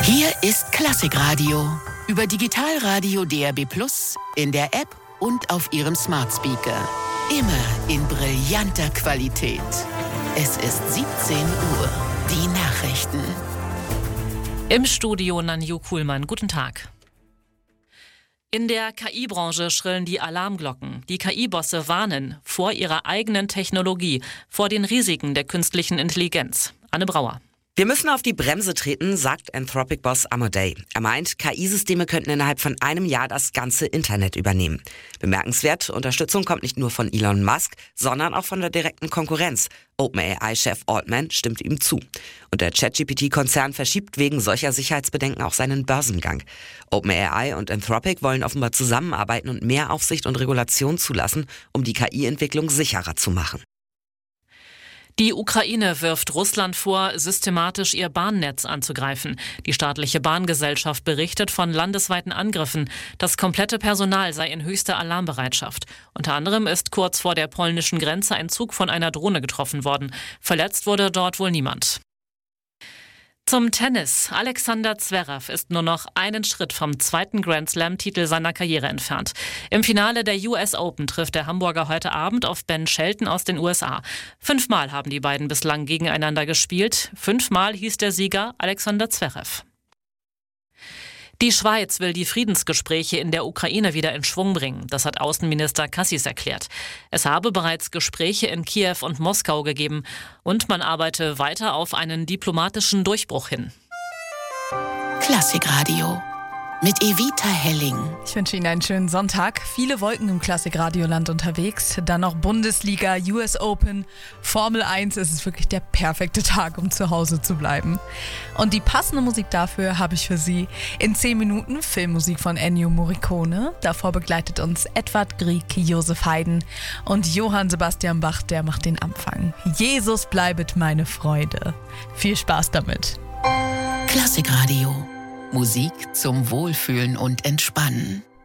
Hier ist Klassikradio. Über Digitalradio DAB+, in der App und auf Ihrem Smart Speaker. Immer in brillanter Qualität. Es ist 17 Uhr. Die Nachrichten. Im Studio Nanju Kuhlmann. Guten Tag. In der KI-Branche schrillen die Alarmglocken. Die KI-Bosse warnen vor ihrer eigenen Technologie, vor den Risiken der künstlichen Intelligenz. Anne Brauer. Wir müssen auf die Bremse treten, sagt Anthropic-Boss Amodei. Er meint, KI-Systeme könnten innerhalb von einem Jahr das ganze Internet übernehmen. Bemerkenswert, Unterstützung kommt nicht nur von Elon Musk, sondern auch von der direkten Konkurrenz. OpenAI-Chef Altman stimmt ihm zu. Und der ChatGPT-Konzern verschiebt wegen solcher Sicherheitsbedenken auch seinen Börsengang. OpenAI und Anthropic wollen offenbar zusammenarbeiten und mehr Aufsicht und Regulation zulassen, um die KI-Entwicklung sicherer zu machen. Die Ukraine wirft Russland vor, systematisch ihr Bahnnetz anzugreifen. Die staatliche Bahngesellschaft berichtet von landesweiten Angriffen. Das komplette Personal sei in höchster Alarmbereitschaft. Unter anderem ist kurz vor der polnischen Grenze ein Zug von einer Drohne getroffen worden. Verletzt wurde dort wohl niemand. Zum Tennis. Alexander Zverev ist nur noch einen Schritt vom zweiten Grand-Slam-Titel seiner Karriere entfernt. Im Finale der US Open trifft der Hamburger heute Abend auf Ben Shelton aus den USA. 5-mal haben die beiden bislang gegeneinander gespielt. 5-mal hieß der Sieger Alexander Zverev. Die Schweiz will die Friedensgespräche in der Ukraine wieder in Schwung bringen. Das hat Außenminister Cassis erklärt. Es habe bereits Gespräche in Kiew und Moskau gegeben und man arbeite weiter auf einen diplomatischen Durchbruch hin. Klassikradio mit Evita Helling. Ich wünsche Ihnen einen schönen Sonntag. Viele Wolken im Klassikradioland unterwegs. Dann noch Bundesliga, US Open, Formel 1. Es ist wirklich der perfekte Tag, um zu Hause zu bleiben. Und die passende Musik dafür habe ich für Sie. In 10 Minuten Filmmusik von Ennio Morricone. Davor begleitet uns Edvard Grieg, Josef Haydn und Johann Sebastian Bach, der macht den Anfang. Jesus bleibet meine Freude. Viel Spaß damit. Klassikradio. Musik zum Wohlfühlen und Entspannen.